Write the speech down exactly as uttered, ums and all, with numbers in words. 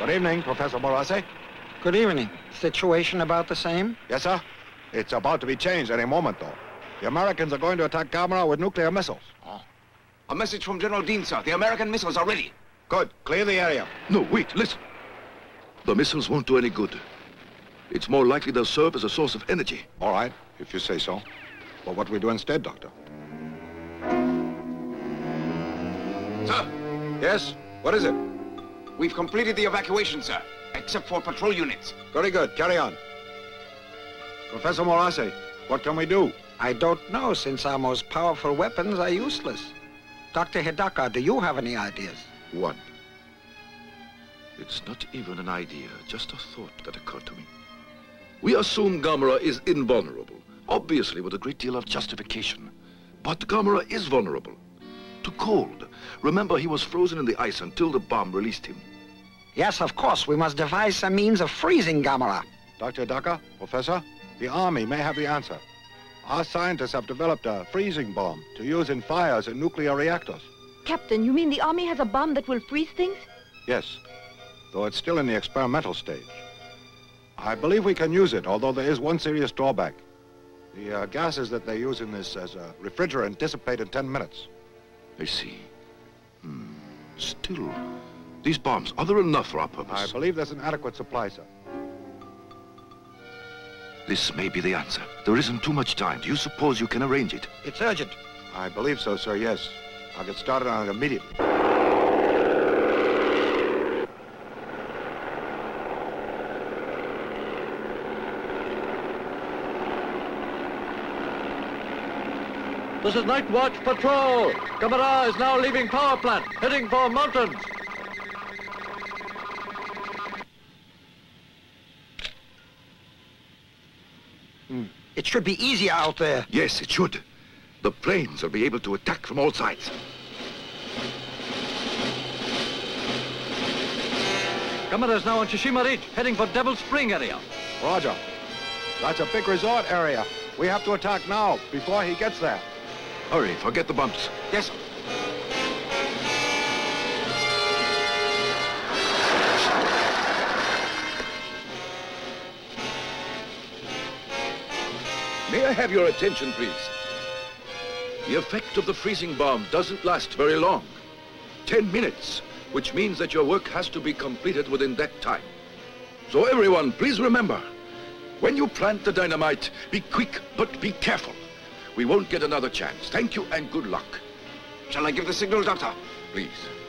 Good evening, Professor Morase. Good evening. Situation about the same? Yes, sir. It's about to be changed any moment, though. The Americans are going to attack Gamera with nuclear missiles. Oh. A message from General Dean, sir. The American missiles are ready. Good. Clear the area. No, wait, listen. The missiles won't do any good. It's more likely they'll serve as a source of energy. All right, if you say so. But what do we do instead, Doctor? Sir? Yes? What is it? We've completed the evacuation, sir, except for patrol units. Very good. Carry on. Professor Morase, what can we do? I don't know, since our most powerful weapons are useless. Doctor Hidaka, do you have any ideas? One. It's not even an idea, just a thought that occurred to me. We assume Gamera is invulnerable, obviously with a great deal of justification. But Gamera is vulnerable to cold. Remember, he was frozen in the ice until the bomb released him. Yes, of course. We must devise some means of freezing Gamera. Doctor Hidaka, Professor, the Army may have the answer. Our scientists have developed a freezing bomb to use in fires in nuclear reactors. Captain, you mean the Army has a bomb that will freeze things? Yes, though it's still in the experimental stage. I believe we can use it, although there is one serious drawback. The uh, gases that they use in this as a refrigerant dissipate in ten minutes. I see. Hmm. Still, these bombs, are there enough for our purpose? I believe there's an adequate supply, sir. This may be the answer. There isn't too much time. Do you suppose you can arrange it? It's urgent. I believe so, sir, yes. I'll get started on it immediately. This is Night Watch Patrol. Gamera is now leaving power plant, heading for mountains. Hmm. It should be easier out there. Yes, it should. The planes will be able to attack from all sides. Gamera is now on Tsushima Ridge, heading for Devil Spring area. Roger. That's a big resort area. We have to attack now, before he gets there. Hurry, forget the bumps. Yes, sir. May I have your attention, please? The effect of the freezing bomb doesn't last very long. Ten minutes, which means that your work has to be completed within that time. So everyone, please remember, when you plant the dynamite, be quick, but be careful. We won't get another chance. Thank you and good luck. Shall I give the signal, Doctor? Please.